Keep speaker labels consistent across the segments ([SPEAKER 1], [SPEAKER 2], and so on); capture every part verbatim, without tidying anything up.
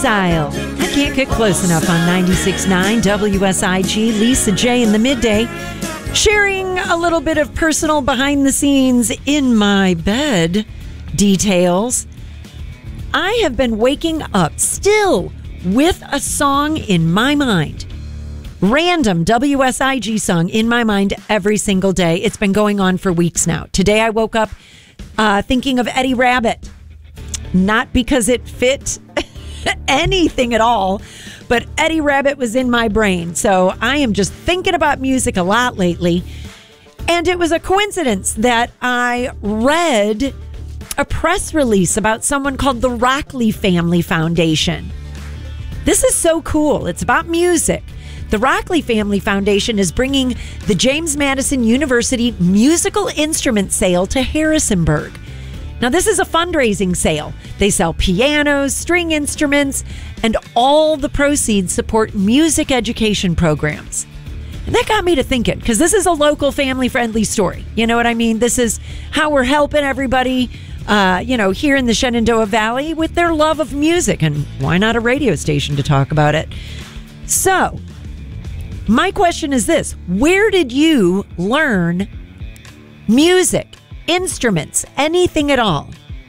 [SPEAKER 1] Exile. I can't get close enough on ninety-six point nine W S I G. Lisa J in the midday, sharing a little bit of personal behind the scenes in my bed details. I have been waking up still with a song in my mind. Random W S I G song in my mind every single day. It's been going on for weeks now. Today I woke up uh, thinking of Eddie Rabbitt. Not because it fit anything at all, but Eddie Rabbitt was in my brain. So I am just thinking about music a lot lately. And it was a coincidence that I read a press release about someone called the Rockley Family Foundation. This is so cool. It's about music. The Rockley Family Foundation is bringing the James Madison University Musical Instrument Sale to Harrisonburg. Now, this is a fundraising sale. They sell pianos, string instruments, and all the proceeds support music education programs. And that got me to thinking, because this is a local family-friendly story. You know what I mean? This is how we're helping everybody, uh, you know, here in the Shenandoah Valley with their love of music. And why not a radio station to talk about it? So, my question is this. Where did you learn music? Instruments, anything at all?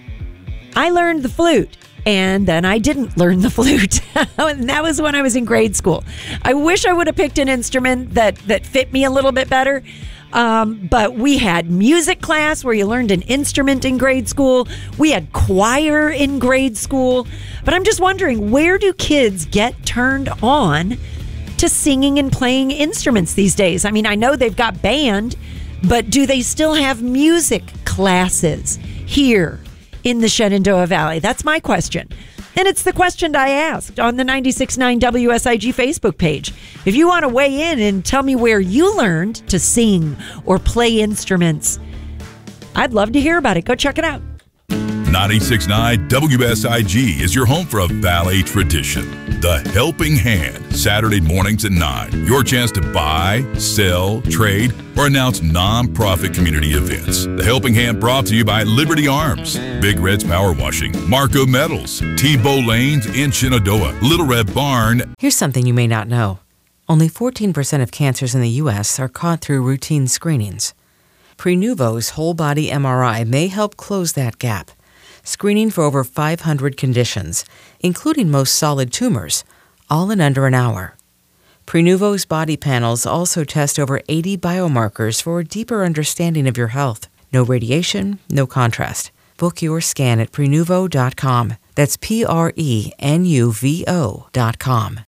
[SPEAKER 1] I learned the flute, and then I didn't learn the flute. And that was when I was in grade school. I wish I would have picked an instrument that, that fit me a little bit better. Um, but we had music class where you learned an instrument in grade school. We had choir in grade school. But I'm just wondering, where do kids get turned on to singing and playing instruments these days? I mean, I know they've got band, but do they still have music classes here in the Shenandoah Valley? That's my question. And it's the question I asked on the ninety-six point nine W S I G Facebook page. If you want to weigh in and tell me where you learned to sing or play instruments, I'd love to hear about it. Go check it out.
[SPEAKER 2] ninety-six point nine W S I G is your home for a Valley tradition. The Helping Hand, Saturday mornings at nine. Your chance to buy, sell, trade, or announce non-profit community events. The Helping Hand brought to you by Liberty Arms, Big Red's Power Washing, Marco Metals, T-Bow Lanes in Shenandoah, Little Red Barn.
[SPEAKER 3] Here's something you may not know. Only fourteen percent of cancers in the U S are caught through routine screenings. Prenuvo's whole body M R I may help close that gap, screening for over five hundred conditions, including most solid tumors, all in under an hour. Prenuvo's body panels also test over eighty biomarkers for a deeper understanding of your health. No radiation, no contrast. Book your scan at prenuvo dot com. That's P R E N U V O dot com.